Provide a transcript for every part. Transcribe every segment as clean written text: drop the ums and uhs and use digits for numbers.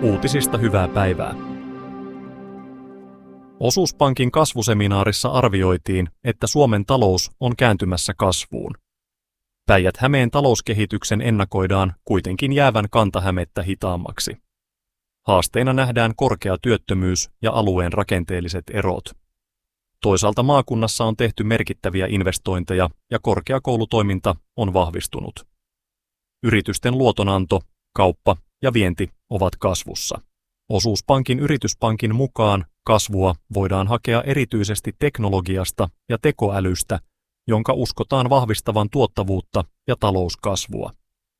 Uutisista hyvää päivää. Osuuspankin kasvuseminaarissa arvioitiin, että Suomen talous on kääntymässä kasvuun. Päijät-Hämeen talouskehityksen ennakoidaan kuitenkin jäävän Kanta-Hämettä hitaammaksi. Haasteina nähdään korkea työttömyys ja alueen rakenteelliset erot. Toisaalta maakunnassa on tehty merkittäviä investointeja ja korkeakoulutoiminta on vahvistunut. Yritysten luotonanto, kauppa ja vienti ovat kasvussa. Osuuspankin Yrityspankin mukaan kasvua voidaan hakea erityisesti teknologiasta ja tekoälystä, jonka uskotaan vahvistavan tuottavuutta ja talouskasvua.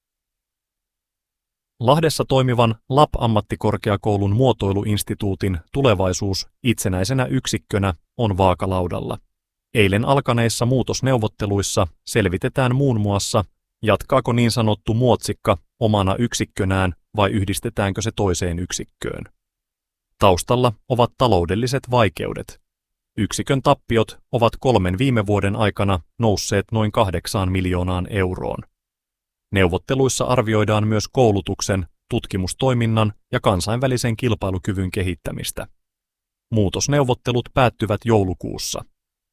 Lahdessa toimivan LAP-ammattikorkeakoulun muotoiluinstituutin tulevaisuus itsenäisenä yksikkönä on vaakalaudalla. Eilen alkaneissa muutosneuvotteluissa selvitetään muun muassa, jatkaako niin sanottu muotsikka omana yksikkönään vai yhdistetäänkö se toiseen yksikköön. Taustalla ovat taloudelliset vaikeudet. Yksikön tappiot ovat 3 viime vuoden aikana nousseet noin 8 miljoonaan euroon. Neuvotteluissa arvioidaan myös koulutuksen, tutkimustoiminnan ja kansainvälisen kilpailukyvyn kehittämistä. Muutosneuvottelut päättyvät joulukuussa.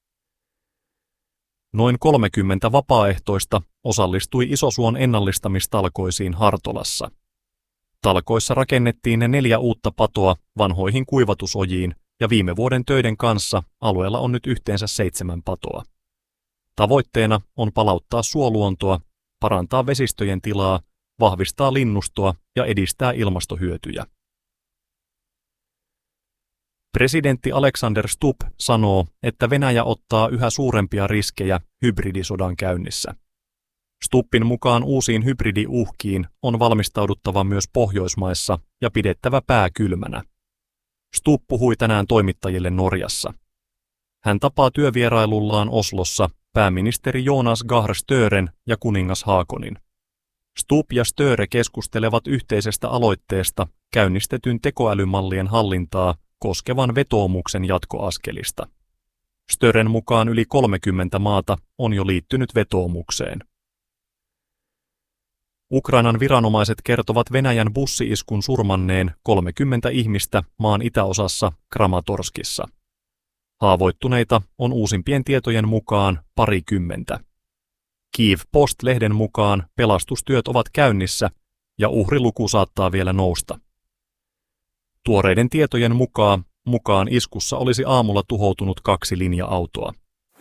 Noin 30 vapaaehtoista osallistui Isosuon ennallistamistalkoisiin Hartolassa. Talkoissa rakennettiin 4 uutta patoa vanhoihin kuivatusojiin ja viime vuoden töiden kanssa alueella on nyt yhteensä 7 patoa. Tavoitteena on palauttaa suoluontoa, parantaa vesistöjen tilaa, vahvistaa linnustoa ja edistää ilmastohyötyjä. Presidentti Alexander Stubb sanoo, että Venäjä ottaa yhä suurempia riskejä hybridisodan käynnissä. Stubbin mukaan uusiin hybridiuhkiin on valmistauduttava myös Pohjoismaissa ja pidettävä pää kylmänä. Stubb puhui tänään toimittajille Norjassa. Hän tapaa työvierailullaan Oslossa pääministeri Jonas Gahr Stören ja kuningas Haakonin. Stubb ja Störe keskustelevat yhteisestä aloitteesta käynnistetyn tekoälymallien hallintaa koskevan vetoomuksen jatkoaskelista. Stören mukaan yli 30 maata on jo liittynyt vetoomukseen. Ukrainan viranomaiset kertovat Venäjän bussi-iskun surmanneen 30 ihmistä maan itäosassa Kramatorskissa. Haavoittuneita on uusimpien tietojen mukaan 20. Kyiv Post-lehden mukaan pelastustyöt ovat käynnissä ja uhriluku saattaa vielä nousta. Tuoreiden tietojen mukaan iskussa olisi aamulla tuhoutunut 2 linja-autoa.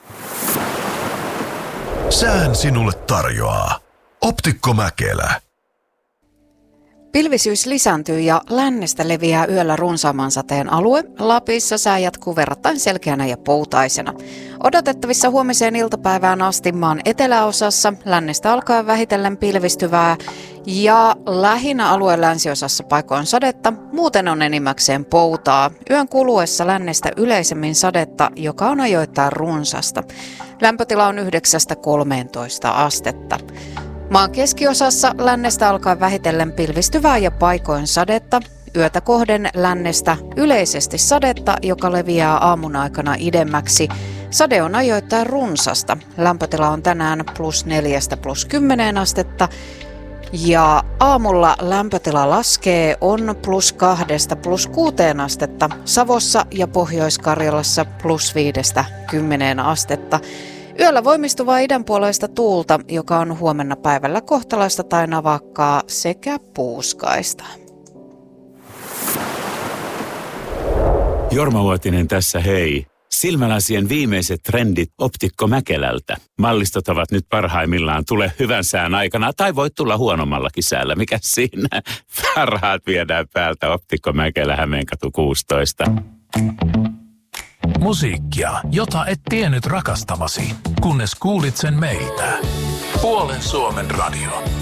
Sään sinulle tarjoaa Optikko Mäkelä. Pilvisyys lisääntyy ja lännestä leviää yöllä runsaamman sateen alue. Lapissa sää jatkuu verrattain selkeänä ja poutaisena. Odotettavissa huomiseen iltapäivään asti maan eteläosassa lännestä alkaa vähitellen pilvistyvää ja lähinnä alueen länsiosassa paikoin sadetta, muuten on enimmäkseen poutaa. Yön kuluessa lännestä yleisemmin sadetta, joka on ajoittain runsasta. Lämpötila on 9–13 astetta. Maan keskiosassa lännestä alkaa vähitellen pilvistyvää ja paikoin sadetta. Yötä kohden lännestä yleisesti sadetta, joka leviää aamun aikana idemmäksi. Sade on ajoittain runsasta. Lämpötila on tänään +4–+10 astetta. Ja aamulla lämpötila laskee, on +2–+6 astetta. Savossa ja Pohjois-Karjalassa +5–10 astetta. Yöllä voimistuvaa idänpuoleista tuulta, joka on huomenna päivällä kohtalaista tai navakkaa sekä puuskaista. Jorma Vuotinen tässä, hei. Silmälasien viimeiset trendit Optikko Mäkelältä. Mallistot ovat nyt parhaimmillaan. Tule hyvän sään aikana tai voit tulla huonommallakin säällä. Mikä siinä? Parhaat viedään päältä. Optikko Mäkelä, Hämeenkatu 16. Musiikkia, jota et tiennyt rakastavasi, kunnes kuulit sen meiltä. Puolen Suomen radio.